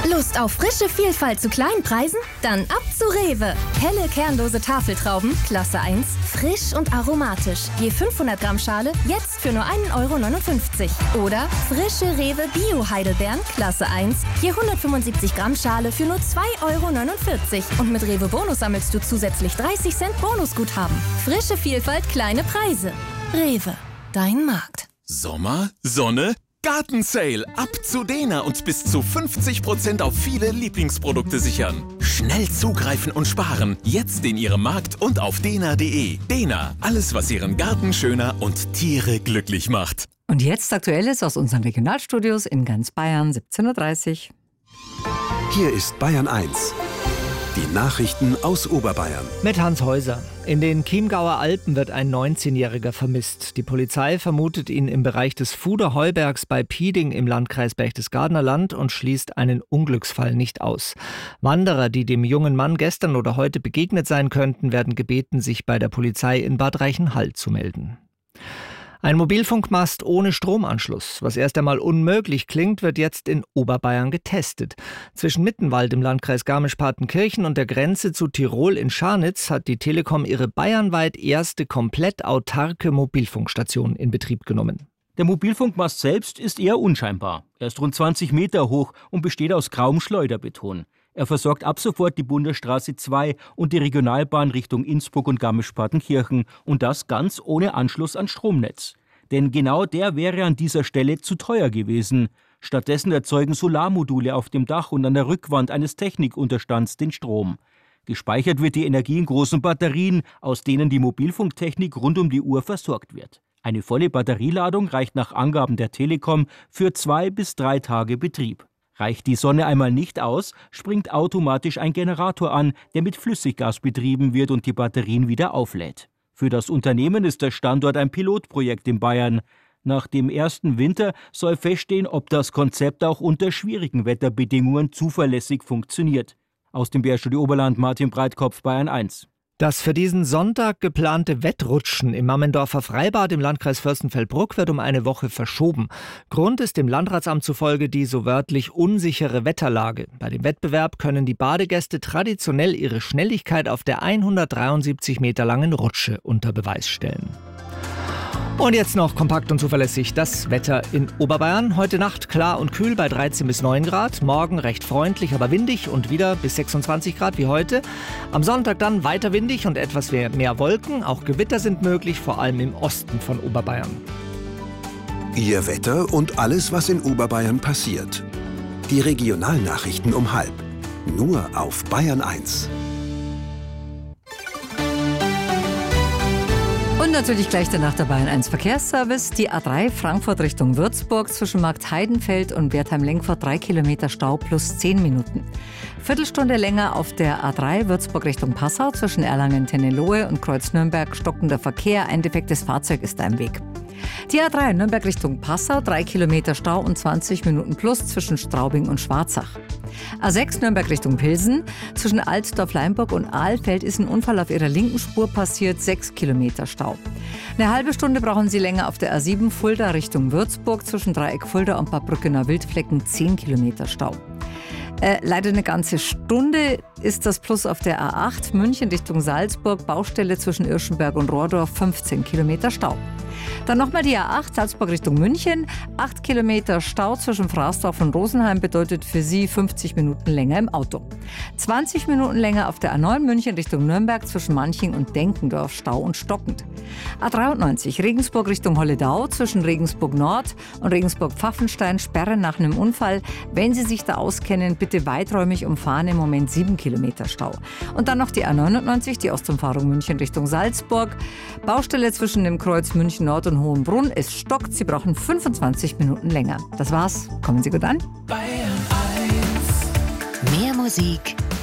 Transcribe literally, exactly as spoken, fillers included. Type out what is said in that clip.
Lust auf frische Vielfalt zu kleinen Preisen? Dann ab zu Rewe. Helle kernlose Tafeltrauben, Klasse eins, frisch und aromatisch. Je fünfhundert Gramm Schale, jetzt für nur ein Euro neunundfünfzig. Oder frische Rewe Bio-Heidelbeeren, Klasse eins, je hundertfünfundsiebzig Gramm Schale für nur zwei Euro neunundvierzig. Und mit Rewe Bonus sammelst du zusätzlich dreißig Cent Bonusguthaben. Frische Vielfalt, kleine Preise. Rewe, dein Markt. Sommer, Sonne, Gartensale. Ab zu Dena und bis zu fünfzig Prozent auf viele Lieblingsprodukte sichern. Schnell zugreifen und sparen. Jetzt in Ihrem Markt und auf dena punkt de. Dena, alles was Ihren Garten schöner und Tiere glücklich macht. Und jetzt Aktuelles aus unseren Regionalstudios in ganz Bayern, siebzehn Uhr dreißig. Hier ist Bayern eins. Die Nachrichten aus Oberbayern. Mit Hans Häuser. In den Chiemgauer Alpen wird ein neunzehnjähriger vermisst. Die Polizei vermutet ihn im Bereich des Fuder-Heubergs bei Pieding im Landkreis Berchtesgadener Land und schließt einen Unglücksfall nicht aus. Wanderer, die dem jungen Mann gestern oder heute begegnet sein könnten, werden gebeten, sich bei der Polizei in Bad Reichenhall zu melden. Ein Mobilfunkmast ohne Stromanschluss, was erst einmal unmöglich klingt, wird jetzt in Oberbayern getestet. Zwischen Mittenwald im Landkreis Garmisch-Partenkirchen und der Grenze zu Tirol in Scharnitz hat die Telekom ihre bayernweit erste komplett autarke Mobilfunkstation in Betrieb genommen. Der Mobilfunkmast selbst ist eher unscheinbar. Er ist rund zwanzig Meter hoch und besteht aus grauem Schleuderbeton. Er versorgt ab sofort die Bundesstraße zwei und die Regionalbahn Richtung Innsbruck und Garmisch-Partenkirchen und das ganz ohne Anschluss an Stromnetz. Denn genau der wäre an dieser Stelle zu teuer gewesen. Stattdessen erzeugen Solarmodule auf dem Dach und an der Rückwand eines Technikunterstands den Strom. Gespeichert wird die Energie in großen Batterien, aus denen die Mobilfunktechnik rund um die Uhr versorgt wird. Eine volle Batterieladung reicht nach Angaben der Telekom für zwei bis drei Tage Betrieb. Reicht die Sonne einmal nicht aus, springt automatisch ein Generator an, der mit Flüssiggas betrieben wird und die Batterien wieder auflädt. Für das Unternehmen ist der Standort ein Pilotprojekt in Bayern. Nach dem ersten Winter soll feststehen, ob das Konzept auch unter schwierigen Wetterbedingungen zuverlässig funktioniert. Aus dem Bärstudio Oberland, Martin Breitkopf, Bayern eins. Das für diesen Sonntag geplante Wettrutschen im Mammendorfer Freibad im Landkreis Fürstenfeldbruck wird um eine Woche verschoben. Grund ist dem Landratsamt zufolge die so wörtlich unsichere Wetterlage. Bei dem Wettbewerb können die Badegäste traditionell ihre Schnelligkeit auf der hundertdreiundsiebzig Meter langen Rutsche unter Beweis stellen. Und jetzt noch kompakt und zuverlässig das Wetter in Oberbayern. Heute Nacht klar und kühl bei dreizehn bis neun Grad. Morgen recht freundlich, aber windig und wieder bis sechsundzwanzig Grad wie heute. Am Sonntag dann weiter windig und etwas mehr Wolken. Auch Gewitter sind möglich, vor allem im Osten von Oberbayern. Ihr Wetter und alles, was in Oberbayern passiert. Die Regionalnachrichten um halb. Nur auf Bayern eins. Und natürlich gleich danach der Bayern eins Verkehrsservice. Die A drei Frankfurt Richtung Würzburg zwischen Markt Heidenfeld und Wertheim-Lengfurt drei Kilometer Stau plus zehn Minuten. Viertelstunde länger auf der A drei Würzburg Richtung Passau zwischen Erlangen-Tennelohe und Kreuz-Nürnberg stockender Verkehr. Ein defektes Fahrzeug ist da im Weg. Die A drei Nürnberg Richtung Passau, drei Kilometer Stau und zwanzig Minuten plus zwischen Straubing und Schwarzach. A sechs Nürnberg Richtung Pilsen, zwischen Altdorf-Leimburg und Ahlfeld ist ein Unfall auf ihrer linken Spur passiert, sechs Kilometer Stau. Eine halbe Stunde brauchen Sie länger auf der A sieben Fulda Richtung Würzburg, zwischen Dreieck Fulda und Bad Brückener Wildflecken, zehn Kilometer Stau. Äh, leider eine ganze Stunde ist das Plus auf der A acht München Richtung Salzburg, Baustelle zwischen Irschenberg und Rohrdorf, fünfzehn Kilometer Stau. Dann nochmal die A acht Salzburg Richtung München, acht Kilometer Stau zwischen Fraßdorf und Rosenheim bedeutet für Sie fünfzig Minuten länger im Auto. zwanzig Minuten länger auf der A neun München Richtung Nürnberg zwischen Manching und Denkendorf, Stau und stockend. A dreiundneunzig Regensburg Richtung Holledau zwischen Regensburg Nord und Regensburg Pfaffenstein, Sperre nach einem Unfall. Wenn Sie sich da auskennen, bitte weiträumig umfahren, im Moment sieben Kilometer Stau. Und dann noch die A neunundneunzig, die Ostumfahrung München Richtung Salzburg. Baustelle zwischen dem Kreuz München Nord und Hohenbrunn. Es stockt, Sie brauchen fünfundzwanzig Minuten länger. Das war's. Kommen Sie gut an. Bayern eins. Mehr Musik,